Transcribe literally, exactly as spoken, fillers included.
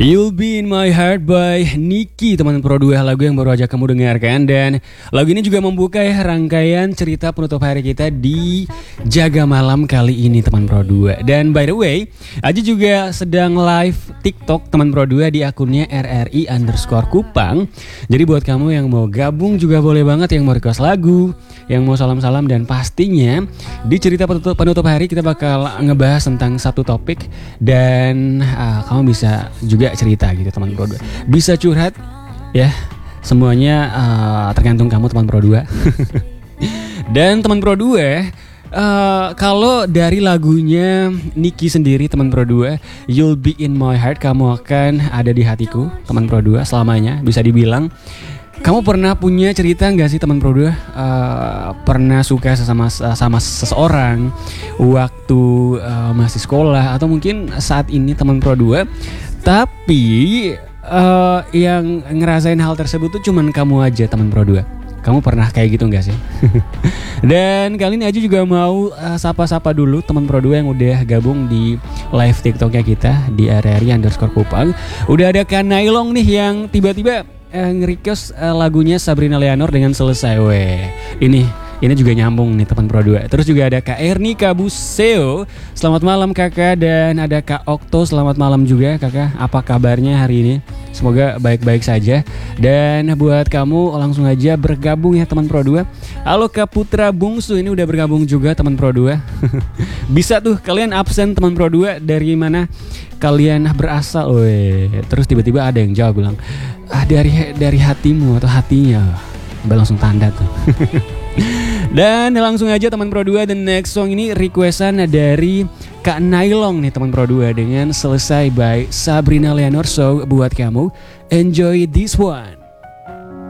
You'll Be In My Heart by Niki, teman Pro dua, lagu yang baru aja kamu dengarkan. Dan lagu ini juga membuka ya rangkaian cerita penutup hari kita di Jaga Malam kali ini, teman Pro dua. Dan by the way, Aji juga sedang live TikTok teman Pro dua di akunnya R R I underscore Kupang. Jadi buat kamu yang mau gabung juga boleh banget, yang mau request lagu, yang mau salam-salam, dan pastinya di cerita penutup, penutup hari kita bakal ngebahas tentang satu topik. Dan uh, kamu bisa juga cerita gitu teman Pro dua, bisa curhat ya, semuanya uh, tergantung kamu teman Pro dua. Dan teman Pro dua, uh, kalau dari lagunya Niki sendiri teman Pro dua, You'll Be In My Heart, kamu akan ada di hatiku teman Pro dua selamanya, bisa dibilang. Kamu pernah punya cerita nggak sih teman Pro dua? Uh, pernah suka sama sama seseorang waktu uh, masih sekolah, atau mungkin saat ini teman Pro dua, tapi uh, yang ngerasain hal tersebut tuh cuman kamu aja teman Pro dua. Kamu pernah kayak gitu nggak sih? Dan kali ini aja juga mau uh, sapa-sapa dulu teman Pro dua yang udah gabung di live TikToknya kita di R R I underscore Kupang. Udah ada Kak Nailong nih yang tiba-tiba Uh, nge-request uh, lagunya Sabrina Leonor dengan Selesai Weh. Ini ini juga nyambung nih teman Pro dua. Terus juga ada Kak Erni Kabuseo, selamat malam kakak. Dan ada Kak Okto, selamat malam juga kakak. Apa kabarnya hari ini? Semoga baik-baik saja. Dan buat kamu langsung aja bergabung ya teman Pro dua. Halo Kak Putra Bungsu, ini udah bergabung juga teman Pro dua. Bisa tuh kalian absen teman Pro dua, dari mana kalian berasal? Weh. Terus tiba-tiba ada yang jawab bilang, ah dari dari hatimu atau hatinya. Mbak langsung tanda tuh. Dan langsung aja teman Pro dua, the next song ini requestan dari Kak Nailong nih teman Pro dua dengan Selesai by Sabrina Leonor. So buat kamu, enjoy this one.